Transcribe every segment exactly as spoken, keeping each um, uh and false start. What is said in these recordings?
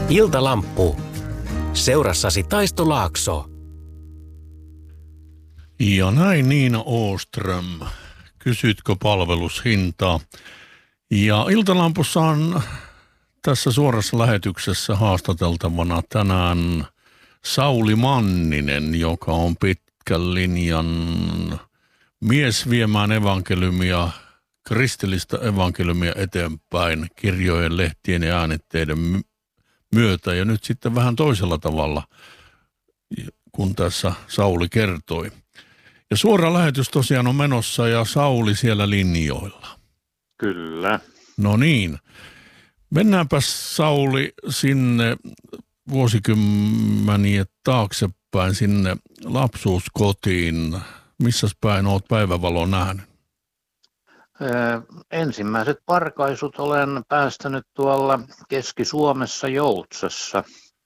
Iltalamppu. Seurassasi Taisto Laakso. Ja näin Niina Åström. Kysytkö palvelushintaa? Ja Iltalampussa on tässä suorassa lähetyksessä haastateltavana tänään Sauli Manninen, joka on pitkän linjan mies viemään evankeliumia, kristillistä evankeliumia eteenpäin kirjojen, lehtien ja äänitteiden myötä. Ja nyt sitten vähän toisella tavalla, kun tässä Sauli kertoi. Ja suora lähetys tosiaan on menossa ja Sauli siellä linjoilla. Kyllä. No niin. Mennäänpä Sauli sinne vuosikymmeniä taaksepäin, sinne lapsuuskotiin. Missäs päin olet päivävalon nähnyt? Ö, ensimmäiset parkaisut olen päästänyt tuolla Keski-Suomessa Joutsassa.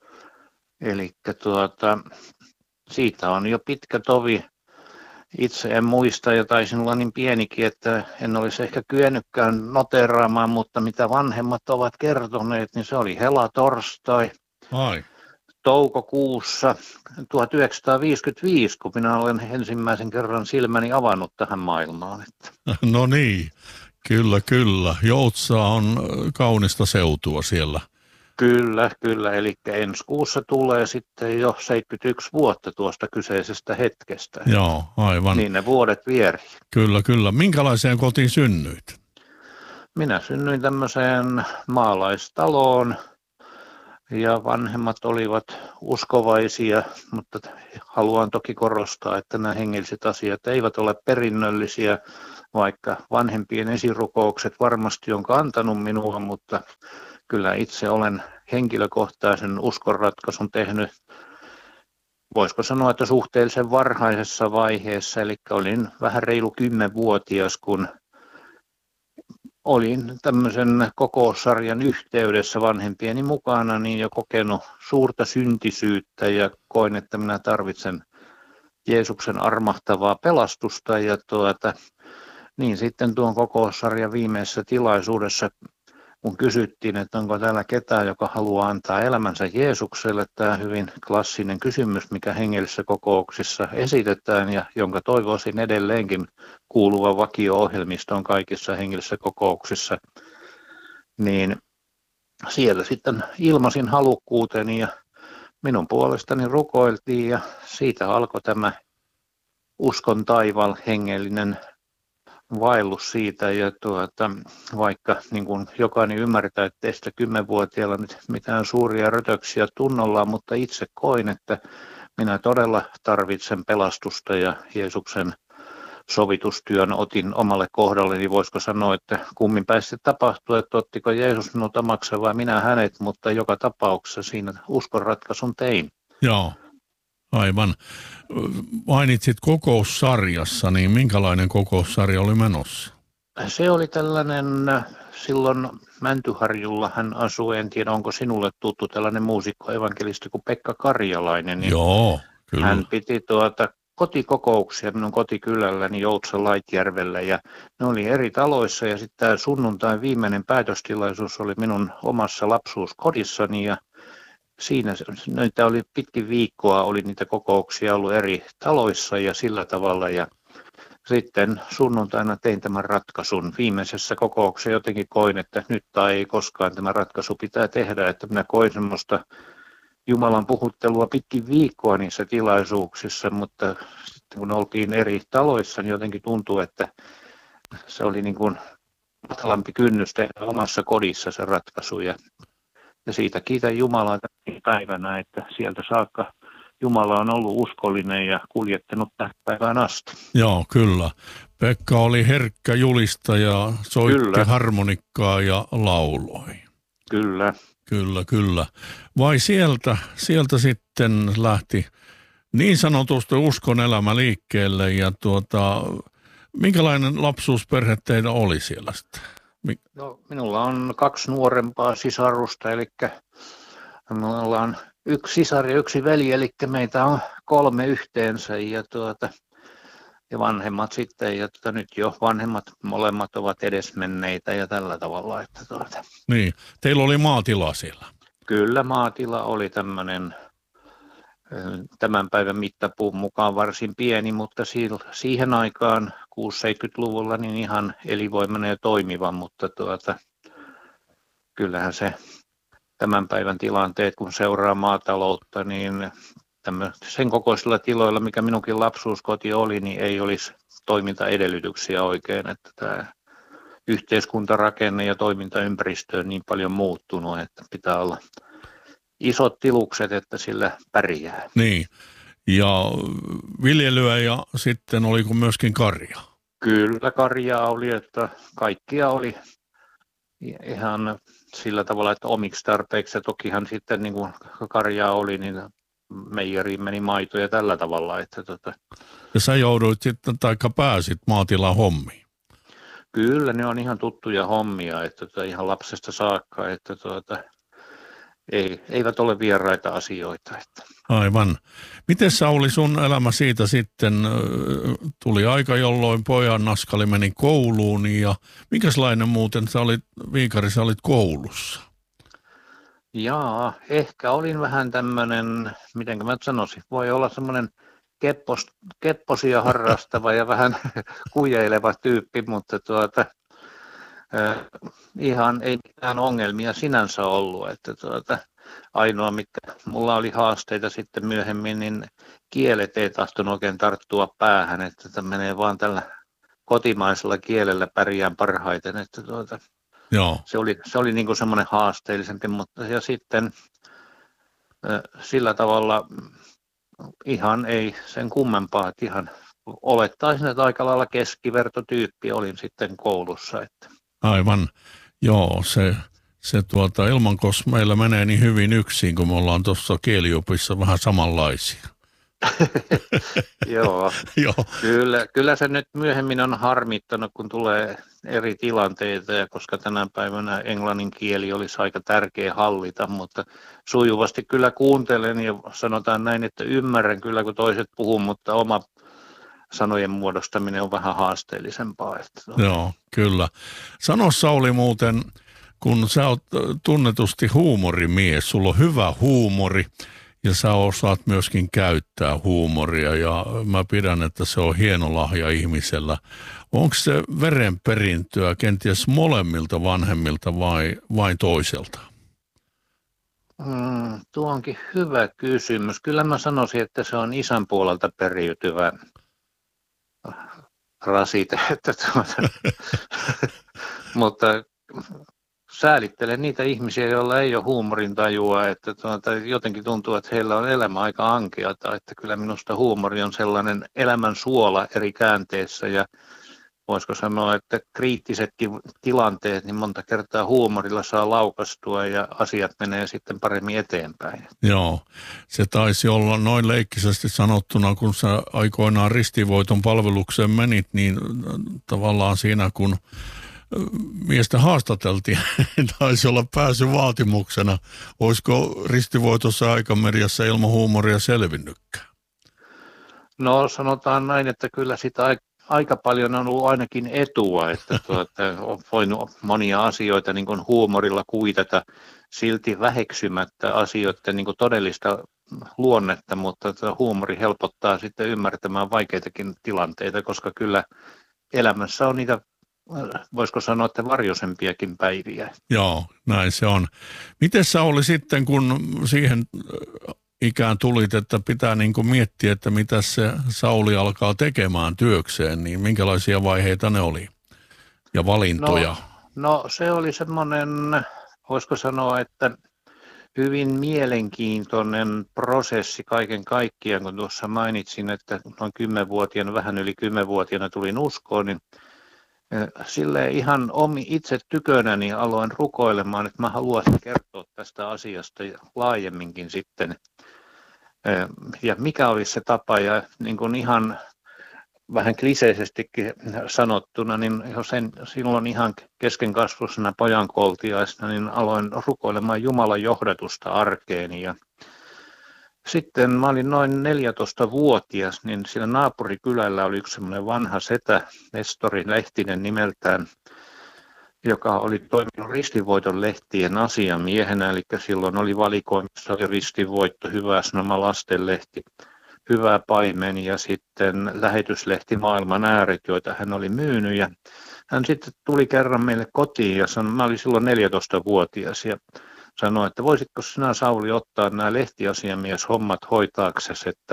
Eli tuota, siitä on jo pitkä tovi. Itse en muista ja taisin olla niin pienikin, että en olisi ehkä kyennytkään noteraamaan, mutta mitä vanhemmat ovat kertoneet, niin se oli helatorstai. Ai. Toukokuussa tuhatyhdeksänsataaviisikymmentäviisi, kun minä olen ensimmäisen kerran silmäni avannut tähän maailmaan. No niin, kyllä, kyllä. Joutsa on kaunista seutua siellä. Kyllä, kyllä. Eli ensi kuussa tulee sitten jo seitsemänkymmentäyksi vuotta tuosta kyseisestä hetkestä. Joo, aivan. Niin ne vuodet vieri. Kyllä, kyllä. Minkälaiseen kotiin synnyit? Minä synnyin tämmöiseen maalaistaloon ja vanhemmat olivat uskovaisia, mutta haluan toki korostaa, että nämä hengelliset asiat eivät ole perinnöllisiä, vaikka vanhempien esirukoukset varmasti on kantanut minua, mutta kyllä itse olen henkilökohtaisen uskonratkaisun tehnyt, voisiko sanoa, että suhteellisen varhaisessa vaiheessa, eli olin vähän reilu kymmenvuotias, kun olin tämmöisen kokoussarjan yhteydessä vanhempieni mukana, niin jo kokenut suurta syntisyyttä ja koin, että minä tarvitsen Jeesuksen armahtavaa pelastusta, ja tuota, niin sitten tuon kokoussarjan viimeisessä tilaisuudessa, kun kysyttiin, että onko täällä ketään, joka haluaa antaa elämänsä Jeesukselle, tämä hyvin klassinen kysymys, mikä hengellisissä kokouksissa esitetään ja jonka toivoisin edelleenkin kuuluvan vakio-ohjelmistoon kaikissa hengellisissä kokouksissa, niin siellä sitten ilmaisin halukkuuteni ja minun puolestani rukoiltiin ja siitä alkoi tämä uskon taival hengellinen vaellus siitä, ja tuota, vaikka niin kuin jokainen ymmärtää, että teistä kymmenvuotiailla nyt mitään suuria rötöksiä tunnollaan, mutta itse koin, että minä todella tarvitsen pelastusta ja Jeesuksen sovitustyön otin omalle kohdalleni. Voisiko sanoa, että kummin pääsi tapahtua, että ottiko Jeesus minut omakseen vai minä hänet, mutta joka tapauksessa siinä uskonratkaisun tein. Joo. Aivan. Mainitsit kokoussarjassa, niin minkälainen kokoussarja oli menossa? Se oli tällainen, silloin Mäntyharjulla hän asui, en tiedä onko sinulle tuttu tällainen muusikko evankelisti kuin Pekka Karjalainen. Niin Joo, kyllä. Hän piti tuota kotikokouksia minun kotikylälläni Joutsan Laitjärvellä ja ne oli eri taloissa ja sitten tämä sunnuntain viimeinen päätöstilaisuus oli minun omassa lapsuuskodissani ja siinä niitä oli pitkin viikkoa, oli niitä kokouksia ollut eri taloissa ja sillä tavalla ja sitten sunnuntaina tein tämän ratkaisun. Viimeisessä kokouksessa jotenkin koin, että nyt tai ei koskaan tämä ratkaisu pitää tehdä, että minä koin semmoista Jumalan puhuttelua pitkin viikkoa niissä tilaisuuksissa, mutta sitten kun oltiin eri taloissa, niin jotenkin tuntui, että se oli niin kuin matalampi kynnys tehdä omassa kodissa se ratkaisu ja Ja siitä kiitän Jumalaa tänä päivänä, että sieltä saakka Jumala on ollut uskollinen ja kuljettanut tähän päivään asti. Joo, kyllä. Pekka oli herkkä julistaja, soitti kyllä harmonikkaa ja lauloi. Kyllä. Kyllä, kyllä. Vai sieltä, sieltä sitten lähti niin sanotusti uskon elämä liikkeelle ja tuota, minkälainen lapsuusperhe teillä oli siellä sitten? No, minulla on kaksi nuorempaa sisarusta, eli minulla on yksi sisar ja yksi veli, eli meitä on kolme yhteensä ja, tuota, ja vanhemmat sitten, ja tuota, nyt jo vanhemmat molemmat ovat edesmenneitä ja tällä tavalla. Että tuota. Niin, teillä oli maatila siellä? Kyllä maatila oli tämmöinen tämän päivän mittapuun mukaan varsin pieni, mutta siihen aikaan kuusikymmentä-seitsemänkymmentäluvulla niin ihan elinvoimainen ja toimiva, mutta tuota, kyllähän se tämän päivän tilanteet, kun seuraa maataloutta, niin sen kokoisilla tiloilla, mikä minunkin lapsuuskoti oli, niin ei olisi toimintaedellytyksiä oikein, että tämä yhteiskuntarakenne ja toimintaympäristö on niin paljon muuttunut, että pitää olla isot tilukset, että sillä pärjää. Niin, ja viljelyä ja sitten oliko myöskin karja? Kyllä karjaa oli, että kaikkia oli ihan sillä tavalla, että omiksi tarpeiksi, ja tokihan sitten niin kuin karjaa oli, niin meijeriin meni maito ja tällä tavalla. Että tota... Ja sä jouduit sitten, taikka pääsit maatilan hommiin? Kyllä, ne on ihan tuttuja hommia, että tota, ihan lapsesta saakka, että tota, ei, eivät ole vieraita asioita. Että. Aivan. Miten Sauli sun elämä siitä sitten, tuli aika, jolloin pojan naskali meni kouluun, ja minkälainen muuten sä olit, Viikari, sä olit koulussa? Jaa, ehkä olin vähän tämmöinen, miten mä sanoisin, voi olla semmoinen keppos, kepposia harrastava ja vähän kujeileva tyyppi, mutta tuota, äh, ihan ei mitään ongelmia sinänsä ollut, että tuota, ainoa mitkä mulla oli haasteita sitten myöhemmin, niin kielet ei tahtonut oikein tarttua päähän, että tämä menee vaan tällä kotimaisella kielellä pärjään parhaiten, että tuota, Joo. Se oli, se oli niin kuin semmoinen haasteellisempi, mutta ja sitten sillä tavalla ihan ei sen kummempaa, että ihan olettaisin, että aika lailla keskivertotyyppi olin sitten koulussa. Että. Aivan, joo, se, se tuota, Ilmankos meillä menee niin hyvin yksin, kun me ollaan tuossa kieliopissa vähän samanlaisia. Joo, Joo. Kyllä, kyllä se nyt myöhemmin on harmittanut, kun tulee eri tilanteita, ja koska tänä päivänä englannin kieli olisi aika tärkeä hallita, mutta sujuvasti kyllä kuuntelen ja sanotaan näin, että ymmärrän kyllä, kun toiset puhuu, mutta oma sanojen muodostaminen on vähän haasteellisempaa. Joo, kyllä. Sano Sauli muuten, kun sä oot tunnetusti huumorimies, sulla on hyvä huumori, ja sä osaat myöskin käyttää huumoria, ja mä pidän, että se on hieno lahja ihmisellä. Onko se verenperintöä kenties molemmilta vanhemmilta vai vain toiselta? Hmm, tuo onkin hyvä kysymys. Kyllä mä sanoisin, että se on isän puolelta periytyvä rasite. Että tuota, mutta säälittelen niitä ihmisiä, joilla ei ole huumorintajua, että tuota, jotenkin tuntuu, että heillä on elämä aika ankeata, että kyllä minusta huumori on sellainen elämän suola eri käänteissä, ja voisiko sanoa, että kriittisetkin tilanteet, niin monta kertaa huumorilla saa laukastua ja asiat menee sitten paremmin eteenpäin. Joo, se taisi olla noin leikkisesti sanottuna, kun sä aikoinaan ristivoiton palvelukseen menit, niin tavallaan siinä kun miestä haastateltiin, taisi olla pääsy vaatimuksena. Olisiko ristivoitossa aikameriassa ilman huumoria selvinnytkään? No sanotaan näin, että kyllä sitä aika paljon on ollut ainakin etua, että tuota, on voinut monia asioita niin kuin huumorilla kuitata silti väheksymättä asioiden niin kuin todellista luonnetta, mutta huumori helpottaa sitten ymmärtämään vaikeitakin tilanteita, koska kyllä elämässä on niitä, voisiko sanoa, että varjoisempiakin päiviä. Joo, näin se on. Miten Sauli sitten, kun siihen ikään tulit, että pitää niin kuin miettiä, että mitä se Sauli alkaa tekemään työkseen, niin minkälaisia vaiheita ne oli ja valintoja? No, no se oli semmoinen, voisiko sanoa, että hyvin mielenkiintoinen prosessi kaiken kaikkiaan, kun tuossa mainitsin, että noin kymmenvuotiaana, vähän yli kymmenvuotiaana tulin uskoon, niin silleen ihan omi itse tykönäni aloin rukoilemaan, että mä haluaisin kertoa tästä asiasta laajemminkin sitten. Ja mikä olisi se tapa, ja niin kuin ihan vähän kliseisestikin sanottuna, niin sen, silloin ihan keskenkasvuisena pojankoltiaisena niin aloin rukoilemaan Jumalan johdatusta arkeeni. Ja sitten mä olin noin neljätoistavuotias, niin siellä naapurikylällä oli yksi semmoinen vanha setä, Nestori Lehtinen nimeltään. joka oli toiminut Ristinvoiton lehtien asiamiehenä, eli silloin oli valikoimissa oli Ristinvoitto, Hyvä Sanoma, Lastenlehti, Hyvä Paimen ja sitten lähetyslehti Maailman ääret, joita hän oli myynyt. Ja hän sitten tuli kerran meille kotiin ja sanoi, mä olin silloin neljätoistavuotias ja sanoi, että voisitko sinä Sauli ottaa nämä lehtiasiamieshommat hoitaaksesi, että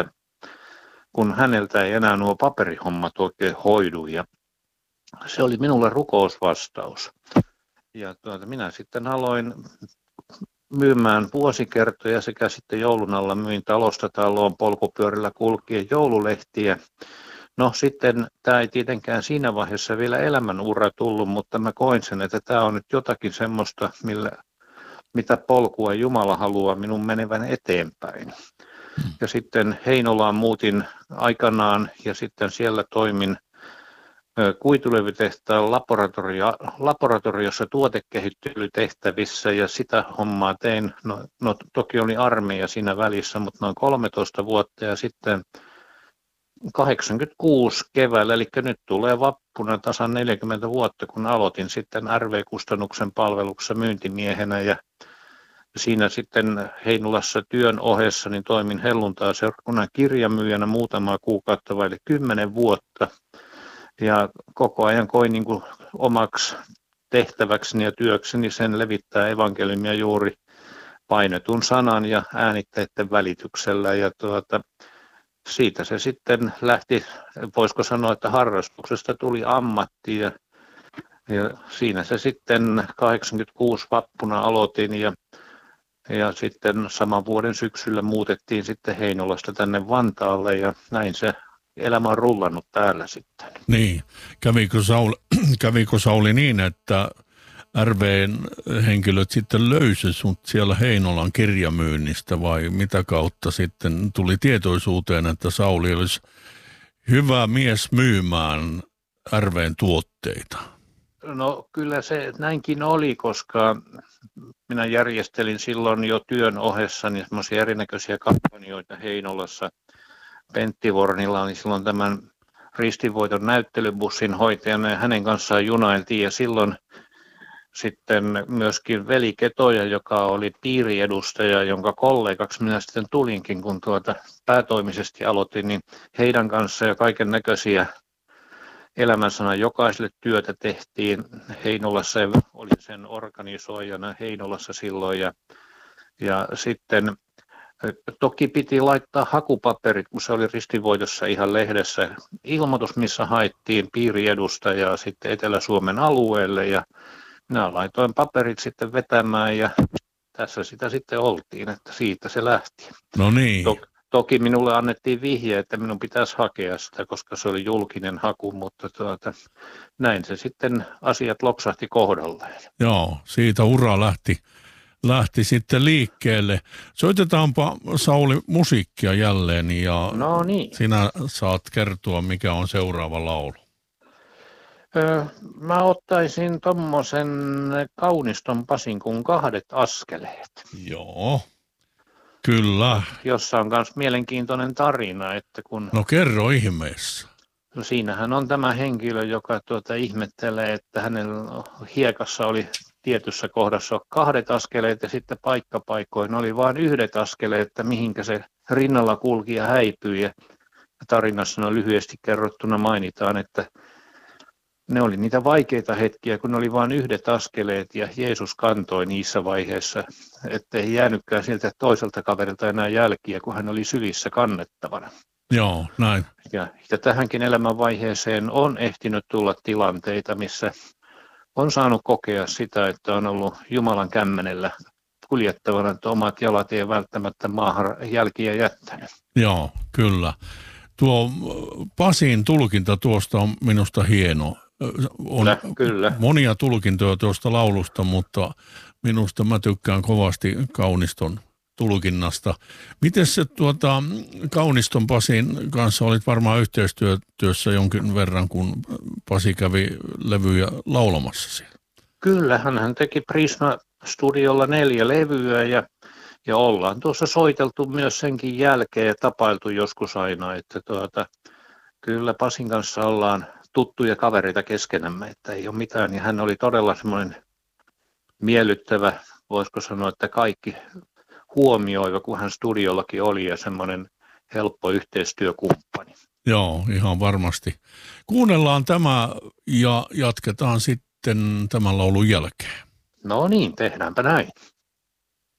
kun häneltä ei enää nuo paperihommat oikein hoidu. Ja se oli minulle rukousvastaus. Ja tuota, minä sitten aloin myymään vuosikertoja sekä sitten joulun alla myin talosta taloon polkupyörillä kulkien joululehtiä. No sitten tämä ei tietenkään siinä vaiheessa vielä elämänura tullut, mutta mä koin sen, että tämä on nyt jotakin semmoista, millä, mitä polkua Jumala haluaa minun menevän eteenpäin. Ja sitten Heinolaan muutin aikanaan ja sitten siellä toimin kuitulevytehtaan laboratorio, laboratoriossa tuotekehittelytehtävissä ja sitä hommaa tein, no, no toki oli armeija siinä välissä, mutta noin kolmetoista vuotta ja sitten kahdeksankymmentäkuusi keväällä, eli nyt tulee vappuna tasan neljäkymmentä vuotta, kun aloitin sitten R V-kustannuksen palveluksessa myyntimiehenä ja siinä sitten Heinolassa työn ohessa niin toimin helluntai-seurakunnan kirjamyyjänä muutamaa kuukautta vai kymmenen vuotta. Ja koko ajan koin niin kuin omaksi tehtäväkseni ja työkseni sen levittää evankeliumia juuri painetun sanan ja äänitteiden välityksellä. Ja tuota, siitä se sitten lähti, voisiko sanoa, että harrastuksesta tuli ammatti. Ja, ja siinä se sitten kahdeksankymmentäkuusi vappuna aloitin ja, ja sitten saman vuoden syksyllä muutettiin sitten Heinolasta tänne Vantaalle ja näin se elämä on rullannut täällä sitten. Niin. Kävikö Sauli, kävikö Sauli niin, että R V:n henkilöt sitten löysi sut siellä Heinolan kirjamyynnistä vai mitä kautta sitten tuli tietoisuuteen, että Sauli olisi hyvä mies myymään R V:n tuotteita? No kyllä se näinkin oli, koska minä järjestelin silloin jo työn ohessa niin semmoisia erinäköisiä kampanjoita Heinolassa. Pentti Vornilla oli silloin tämän Ristinvoiton näyttelybussin hoitajana ja hänen kanssaan junailtiin ja silloin sitten myöskin Veli Ketoja, joka oli piiriedustaja, jonka kollegaksi minä sitten tulinkin, kun tuota päätoimisesti aloitin, niin heidän kanssaan ja kaiken näköisiä elämänsanan jokaiselle työtä tehtiin Heinolassa ja olin sen organisoijana Heinolassa silloin ja, ja sitten toki piti laittaa hakupaperit, kun se oli Ristinvoitossa ihan lehdessä. Ilmoitus, missä haettiin piiriedustajaa sitten Etelä-Suomen alueelle ja minä laitoin paperit sitten vetämään ja tässä sitä sitten oltiin, että siitä se lähti. No niin. To- toki minulle annettiin vihje, että minun pitäisi hakea sitä, koska se oli julkinen haku, mutta tuota, näin se sitten asiat loksahti kohdalleen. Joo, siitä ura lähti. lähti sitten liikkeelle. Soitetaanpa Sauli musiikkia jälleen ja no niin. Sinä saat kertoa, mikä on seuraava laulu. Öö, mä ottaisin tommosen Kauniston Pasin kuin Kahdet askeleet. Joo, kyllä. Jossa on myös mielenkiintoinen tarina, että kun... No kerro ihmeessä. No siinähän on tämä henkilö, joka tuota ihmettelee, että hänellä hiekassa oli tietyssä kohdassa kahdet askeleet ja sitten paikkapaikoin oli vain yhdet askeleet, että mihinkä se rinnalla kulkija häipyi. Ja tarinassa no lyhyesti kerrottuna mainitaan, että ne oli niitä vaikeita hetkiä, kun ne oli vain yhdet askeleet ja Jeesus kantoi niissä vaiheissa, ettei jäänytkään siltä toiselta kaverilta enää jälkiä, kun hän oli sylissä kannettavana. Joo, näin. Ja, ja tähänkin elämänvaiheeseen on ehtinyt tulla tilanteita, missä on saanut kokea sitä, että on ollut Jumalan kämmenellä kuljettavana, että omat jalat ei välttämättä maahan jälkiä jättänyt. Joo, kyllä. Tuo Pasin tulkinta tuosta on minusta hieno. On kyllä, kyllä. monia tulkintoja tuosta laulusta, mutta minusta mä tykkään kovasti Kauniston tulkinnasta. Miten se tuota, Kauniston Pasin kanssa olit varmaan yhteistyössä jonkin verran, kun Pasi kävi levyjä laulamassa siellä? Kyllä, hän teki Prisma-studiolla neljä levyä ja, ja ollaan tuossa soiteltu myös senkin jälkeen ja tapailtu joskus aina, että tuota, kyllä Pasin kanssa ollaan tuttuja kavereita keskenämme, että ei ole mitään. Ja hän oli todella semmoinen miellyttävä, voisiko sanoa, että kaikki huomioiva, kun hän studiollakin oli ja semmoinen helppo yhteistyökumppani. Joo, ihan varmasti. Kuunnellaan tämä ja jatketaan sitten tämän laulun jälkeen. No niin, tehdäänpä näin.